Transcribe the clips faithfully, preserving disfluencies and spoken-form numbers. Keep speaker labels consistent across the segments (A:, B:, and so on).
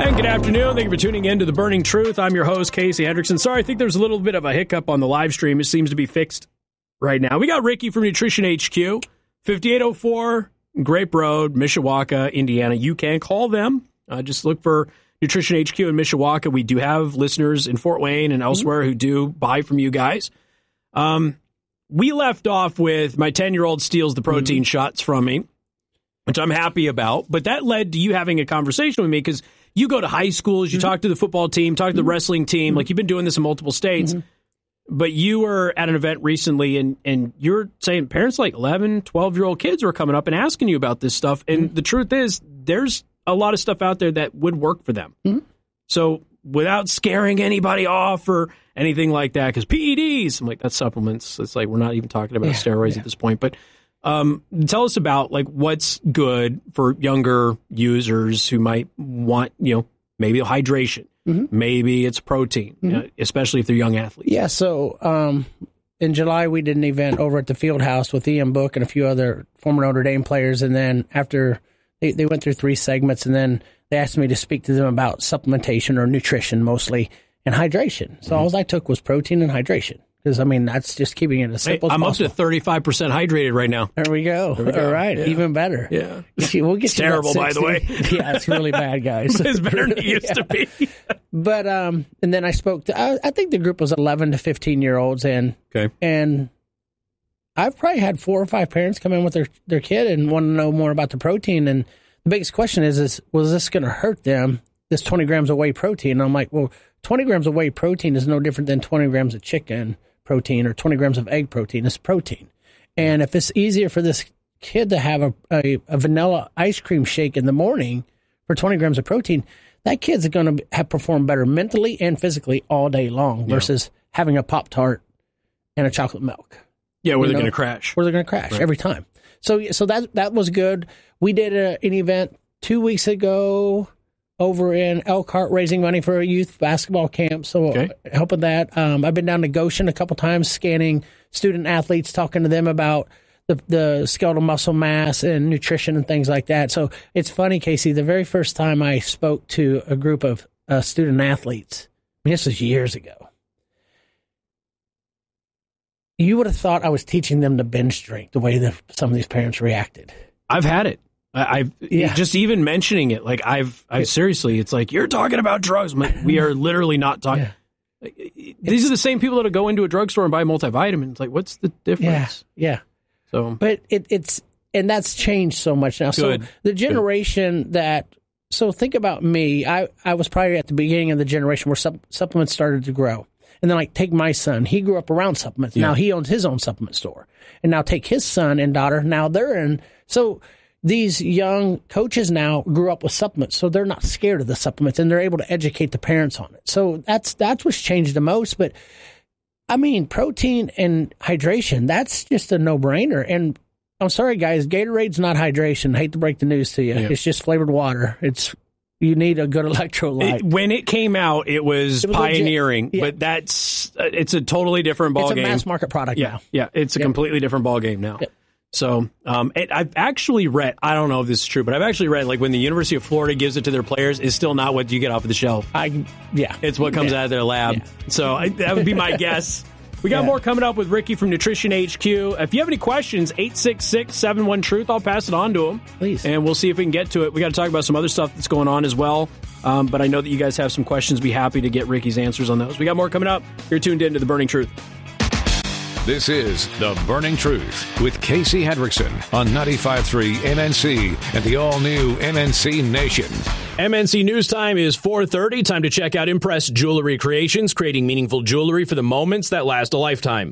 A: And good afternoon. Thank you for tuning in to The Burning Truth. I'm your host, Casey Hendrickson. Sorry, I think there's a little bit of a hiccup on the live stream. It seems to be fixed right now. We got Ricky from Nutrition H Q, fifty-eight oh four Grape Road, Mishawaka, Indiana. You can call them. Uh, just look for Nutrition H Q in Mishawaka. We do have listeners in Fort Wayne and elsewhere mm-hmm. who do buy from you guys. Um, we left off with my ten-year-old steals the protein mm-hmm. shots from me, which I'm happy about. But that led to you having a conversation with me because you go to high schools, you mm-hmm. talk to the football team, talk to the mm-hmm. wrestling team. Mm-hmm. Like, you've been doing this in multiple states. Mm-hmm. But you were at an event recently, and, and you're saying parents like eleven, twelve-year-old kids were coming up and asking you about this stuff. And mm-hmm. the truth is, there's a lot of stuff out there that would work for them. Mm-hmm. So without scaring anybody off or anything like that, because P E Ds, I'm like, that's supplements. It's like, we're not even talking about yeah, steroids yeah. at this point. But um, tell us about like what's good for younger users who might want, you know, maybe hydration. Mm-hmm. Maybe it's protein, mm-hmm. you know, especially if they're young athletes.
B: Yeah, so um, in July, we did an event over at the Field House with Ian Book and a few other former Notre Dame players. And then after they, they went through three segments, and then they asked me to speak to them about supplementation or nutrition mostly and hydration. So mm-hmm. all I took was protein and hydration. Because, I mean, that's just keeping it as simple
A: hey,
B: as
A: I'm
B: possible.
A: I'm up to thirty-five percent hydrated right now.
B: There we go. There we go. All right. Yeah. Even better.
A: Yeah.
B: We'll get
A: it's terrible, by the way.
B: Yeah, it's really bad, guys.
A: It's better than it used yeah. to be.
B: But, um, and then I spoke to, I, I think the group was eleven to fifteen-year-olds. And,
A: okay.
B: and I've probably had four or five parents come in with their, their kid and want to know more about the protein. And the biggest question is, is was this going to hurt them, this twenty grams of whey protein? And I'm like, well, twenty grams of whey protein is no different than twenty grams of chicken protein or twenty grams of egg protein. It's protein. And if it's easier for this kid to have a, a, a vanilla ice cream shake in the morning for twenty grams of protein, that kid's going to have performed better mentally and physically all day long versus yeah. having a Pop-Tart and a chocolate milk.
A: Yeah, where you they're going to crash.
B: Where they're going to crash right. every time. So so that that was good. We did a, an event two weeks ago over in Elkhart raising money for a youth basketball camp. So okay. helping that. Um, I've been down to Goshen a couple times scanning student athletes, talking to them about the, the skeletal muscle mass and nutrition and things like that. So it's funny, Casey, the very first time I spoke to a group of uh, student athletes, I mean, this was years ago, you would have thought I was teaching them to bench drink the way that some of these parents reacted.
A: I've had it. I've yeah. just even mentioning it, like I've, I've seriously, it's like, you're talking about drugs. We are literally not talking. Yeah. These it's, are the same people that go into a drugstore and buy multivitamins. Like, what's the difference?
B: Yeah. yeah.
A: So,
B: but it, it's, and that's changed so much now.
A: Good.
B: So the generation good. that, so think about me. I, I was probably at the beginning of the generation where sup, supplements started to grow. And then like take my son, he grew up around supplements. Yeah. Now he owns his own supplement store. And now take his son and daughter. Now they're in. So these young coaches now grew up with supplements, so they're not scared of the supplements, and they're able to educate the parents on it. So that's that's what's changed the most. But, I mean, protein and hydration, that's just a no-brainer. And I'm sorry, guys, Gatorade's not hydration. I hate to break the news to you. Yeah. It's just flavored water. It's You need a good electrolyte.
A: It, when it came out, it was, it was pioneering, yeah. but that's it's a totally different ballgame.
B: It's a mass-market product
A: yeah.
B: now.
A: Yeah, it's a yep. completely different ballgame now. Yep. So um, it, I've actually read, I don't know if this is true, but I've actually read, like, when the University of Florida gives it to their players, it's still not what you get off of the shelf.
B: I Yeah.
A: It's what comes yeah. out of their lab. Yeah. So I, that would be my guess. We got yeah. more coming up with Ricky from Nutrition H Q. If you have any questions, eight six six, seven one, truth, I'll pass it on to him.
B: Please.
A: And we'll see if we can get to it. We got to talk about some other stuff that's going on as well. Um, but I know that you guys have some questions. Be happy to get Ricky's answers on those. We got more coming up. You're tuned in to The Burning Truth.
C: This is The Burning Truth with Casey Hendrickson on ninety-five point three M N C and the all-new M N C Nation.
A: M N C News Time is four thirty. Time to check out Impress Jewelry Creations, creating meaningful jewelry for the moments that last a lifetime.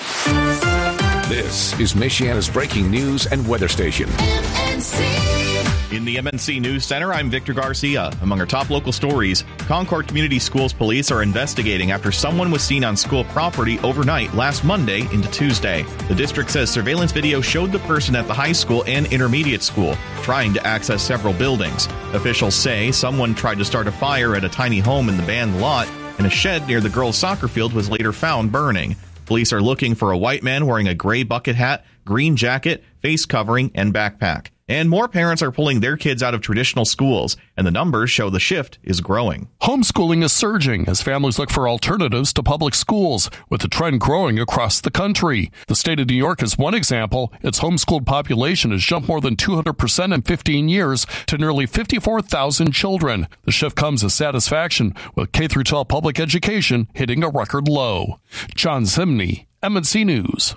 C: This is Michiana's breaking news and weather station.
D: M N C.
E: In the M N C News Center, I'm Victor Garcia. Among our top local stories, Concord Community Schools police are investigating after someone was seen on school property overnight last Monday into Tuesday. The district says surveillance video showed the person at the high school and intermediate school trying to access several buildings. Officials say someone tried to start a fire at a tiny home in the band lot, and a shed near the girls' soccer field was later found burning. Police are looking for a white man wearing a gray bucket hat, green jacket, face covering, and backpack. And more parents are pulling their kids out of traditional schools, and the numbers show the shift is growing.
D: Homeschooling is surging as families look for alternatives to public schools, with the trend growing across the country. The state of New York is one example. Its homeschooled population has jumped more than two hundred percent in fifteen years to nearly fifty-four thousand children. The shift comes as satisfaction, with K through twelve public education hitting a record low. John Zimney, M N C News.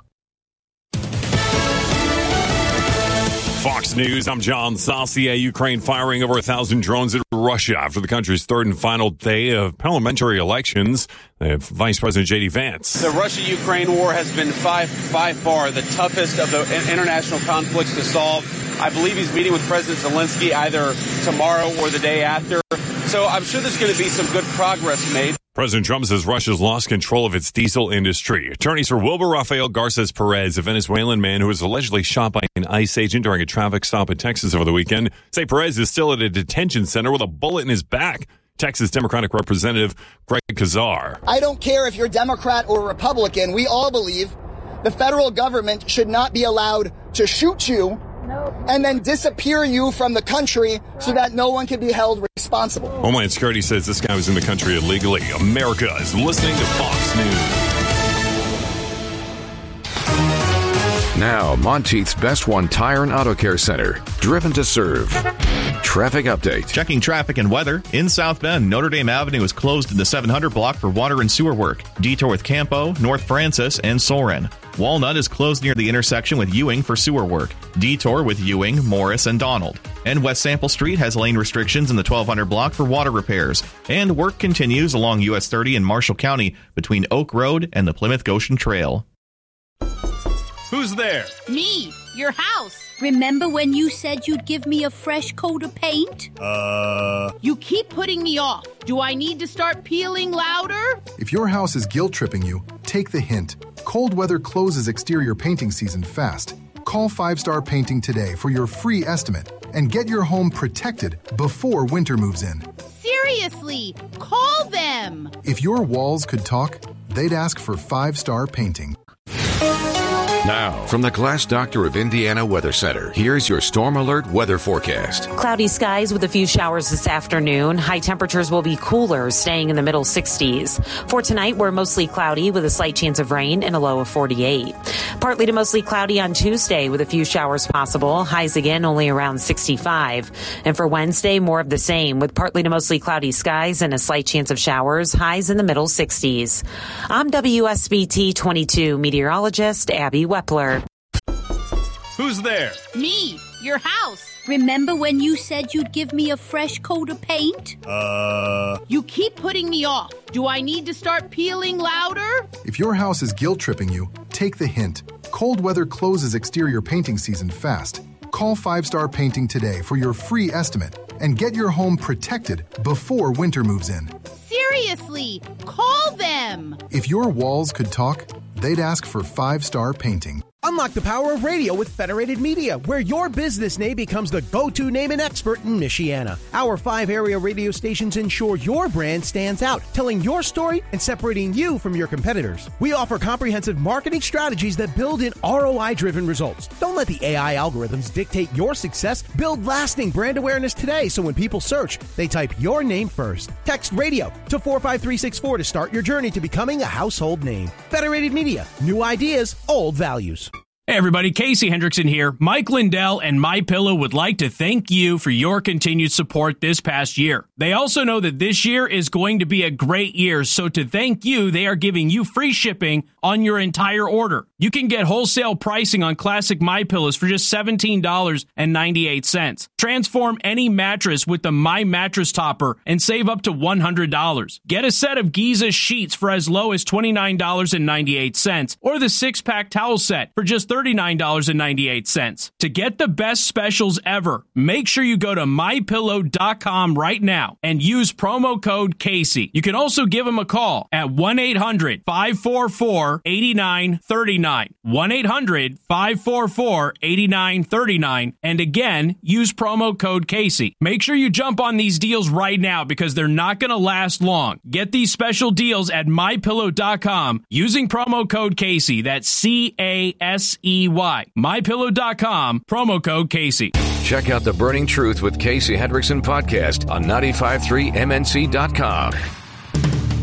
F: Fox News, I'm John Saucier. Ukraine firing over a thousand drones at Russia after the country's third and final day of parliamentary elections. Uh, Vice President J D Vance.
G: The Russia-Ukraine war has been by, by far the toughest of the international conflicts to solve. I believe he's meeting with President Zelensky either tomorrow or the day after. So I'm sure there's going to be some good progress made.
F: President Trump says Russia's lost control of its diesel industry. Attorneys for Wilbur Rafael Garces Perez, a Venezuelan man who was allegedly shot by an ICE agent during a traffic stop in Texas over the weekend, say Perez is still at a detention center with a bullet in his back. Texas Democratic Representative Greg Kazar.
H: I don't care if you're Democrat or Republican. We all believe the federal government should not be allowed to shoot you and then disappear you from the country so that no one can be held responsible.
F: Homeland Security says this guy was in the country illegally. America is listening to Fox News.
C: Now, Monteith's Best One Tire and Auto Care Center, driven to serve. Traffic update.
E: Checking traffic and weather. In South Bend, Notre Dame Avenue is closed in the seven hundred block for water and sewer work. Detour with Campo, North Francis, and Soren. Walnut is closed near the intersection with Ewing for sewer work. Detour with Ewing, Morris, and Donald. And West Sample Street has lane restrictions in the twelve hundred block for water repairs. And work continues along U S thirty in Marshall County between Oak Road and the Plymouth Goshen Trail.
F: Who's there?
I: Me, your house. Remember when you said you'd give me a fresh coat of paint?
F: Uh...
I: You keep putting me off. Do I need to start peeling louder?
J: If your house is guilt-tripping you, take the hint. Cold weather closes exterior painting season fast. Call Five Star Painting today for your free estimate and get your home protected before winter moves in.
I: Seriously, call them.
J: If your walls could talk, they'd ask for Five Star Painting.
C: Now, from the Glass Doctor of Indiana Weather Center, here's your Storm Alert weather forecast.
K: Cloudy skies with a few showers this afternoon. High temperatures will be cooler, staying in the middle sixties. For tonight, we're mostly cloudy with a slight chance of rain and a low of forty-eight. Partly to mostly cloudy on Tuesday with a few showers possible. Highs again only around sixty-five. And for Wednesday, more of the same with partly to mostly cloudy skies and a slight chance of showers. Highs in the middle sixties. I'm W S B T twenty-two meteorologist Abby Wepler.
F: Who's there?
I: Me, your house. Remember when you said you'd give me a fresh coat of paint?
F: Uh...
I: You keep putting me off. Do I need to start peeling louder?
J: If your house is guilt-tripping you, take the hint. Cold weather closes exterior painting season fast. Call Five Star Painting today for your free estimate and get your home protected before winter moves in.
I: Seriously, call them.
J: If your walls could talk, they'd ask for Five Star Painting.
L: Unlock the power of radio with Federated Media, where your business name becomes the go-to name and expert in Michiana. Our five area radio stations ensure your brand stands out, telling your story and separating you from your competitors. We offer comprehensive marketing strategies that build in R O I-driven results. Don't let the A I algorithms dictate your success. Build lasting brand awareness today so when people search, they type your name first. Text radio to four five three six four to start your journey to becoming a household name. Federated Media, new ideas, old values.
A: Hey everybody, Casey Hendrickson here. Mike Lindell and MyPillow would like to thank you for your continued support this past year. They also know that this year is going to be a great year, so to thank you, they are giving you free shipping on your entire order. You can get wholesale pricing on classic MyPillows for just seventeen dollars and ninety-eight cents. Transform any mattress with the My Mattress Topper and save up to one hundred dollars. Get a set of Giza sheets for as low as twenty-nine dollars and ninety-eight cents or the six-pack towel set for just thirty-nine dollars and ninety-eight cents. To get the best specials ever, make sure you go to my pillow dot com right now and use promo code Casey. You can also give them a call at one eight hundred five four four eight nine three nine. one eight hundred five four four eight nine three nine. And again, use promo code Casey. Make sure you jump on these deals right now because they're not going to last long. Get these special deals at my pillow dot com using promo code Casey. That's C A S E E Y. my pillow dot com, promo code Casey.
C: Check out the Burning Truth with Casey Hendrickson podcast on nine five three M N C dot com.